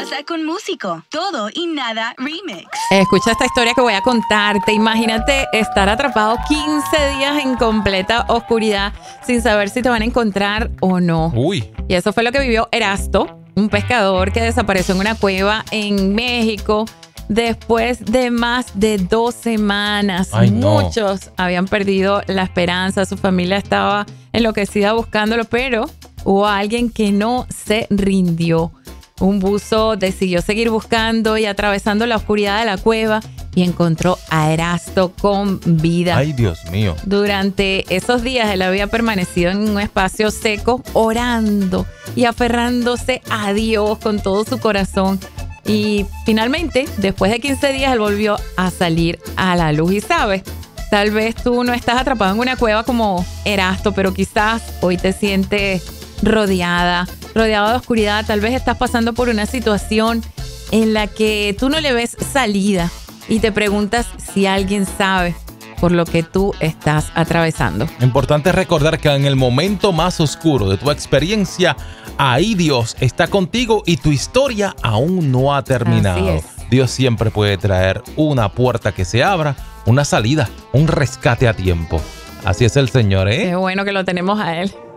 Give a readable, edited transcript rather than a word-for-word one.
pasa con Músico? Todo y nada remix. Escucha esta historia que voy a contarte. Imagínate estar atrapado 15 días en completa oscuridad sin saber si te van a encontrar o no. Uy. Y eso fue lo que vivió Erasto, un pescador que desapareció en una cueva en México después de más de 2 semanas. Ay, no. Muchos habían perdido la esperanza, su familia estaba enloquecida buscándolo, pero hubo alguien que no se rindió. Un buzo decidió seguir buscando y atravesando la oscuridad de la cueva y encontró a Erasto con vida. Ay, Dios mío. Durante esos días él había permanecido en un espacio seco, orando y aferrándose a Dios con todo su corazón. Y finalmente, después de 15 días, él volvió a salir a la luz. Y sabes, tal vez tú no estás atrapado en una cueva como Erasto, pero quizás hoy te sientes rodeado de oscuridad. Tal vez estás pasando por una situación en la que tú no le ves salida y te preguntas si alguien sabe por lo que tú estás atravesando. Importante recordar que en el momento más oscuro de tu experiencia, ahí Dios está contigo y tu historia aún no ha terminado. Así es. Dios siempre puede traer una puerta que se abra, una salida, un rescate a tiempo. Así es el Señor, ¿eh? Qué bueno que lo tenemos a él.